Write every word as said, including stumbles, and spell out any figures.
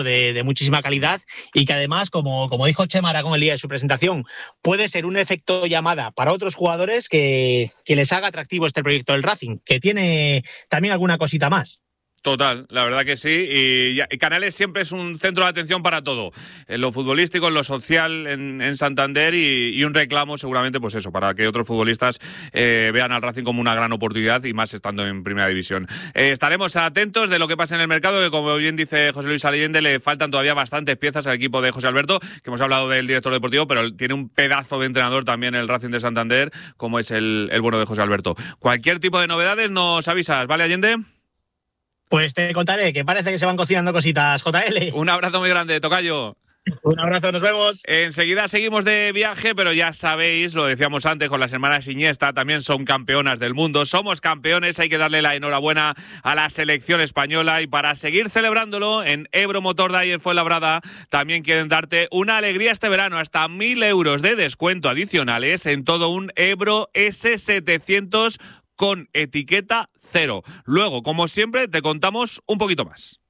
de, de muchísima calidad y que además, como, como dijo Chema Aragón el día de su presentación, puede ser un efecto llamada para otros jugadores que, que les haga atractivo este proyecto del Racing, que tiene también alguna cosita más. Total, la verdad que sí, y, y Canales siempre es un centro de atención para todo, en lo futbolístico, en lo social en, en Santander y, y un reclamo seguramente pues eso, para que otros futbolistas eh, vean al Racing como una gran oportunidad y más estando en Primera División. Eh, estaremos atentos de lo que pasa en el mercado, que como bien dice José Luis Allende, le faltan todavía bastantes piezas al equipo de José Alberto, que hemos hablado del director deportivo, pero tiene un pedazo de entrenador también el Racing de Santander, como es el, el bueno de José Alberto. Cualquier tipo de novedades nos avisas, ¿vale, Allende? Pues te contaré, que parece que se van cocinando cositas, J L. Un abrazo muy grande, tocayo. Un abrazo, nos vemos. Enseguida seguimos de viaje, pero ya sabéis, lo decíamos antes con las hermanas Iniesta, también son campeonas del mundo. Somos campeones, hay que darle la enhorabuena a la selección española y para seguir celebrándolo, en Ebro Motor Day en Fuenlabrada también quieren darte una alegría este verano, hasta mil euros de descuento adicionales en todo un Ebro ese setecientos con etiqueta cero. Luego, como siempre, te contamos un poquito más.